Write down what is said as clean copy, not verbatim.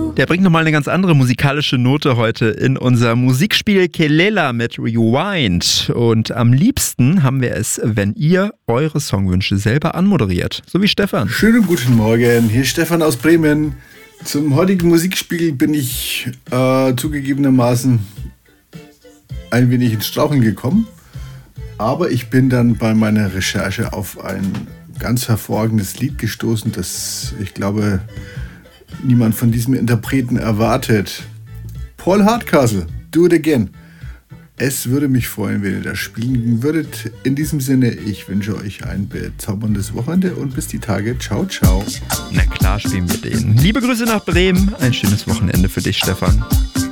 Der bringt nochmal eine ganz andere musikalische Note heute in unser Musikspiel Kelela mit Rewind. Und am liebsten haben wir es, wenn ihr eure Songwünsche selber anmoderiert. So wie Stefan. Schönen guten Morgen, hier ist Stefan aus Bremen. Zum heutigen Musikspiel bin ich zugegebenermaßen ein wenig ins Straucheln gekommen. Aber ich bin dann bei meiner Recherche auf ein ganz hervorragendes Lied gestoßen, das ich glaube niemand von diesem Interpreten erwartet. Paul Hardcastle, Do It Again. Es würde mich freuen, wenn ihr das spielen würdet. In diesem Sinne, ich wünsche euch ein bezauberndes Wochenende und bis die Tage. Ciao, ciao. Na klar spielen wir den. Liebe Grüße nach Bremen. Ein schönes Wochenende für dich, Stefan.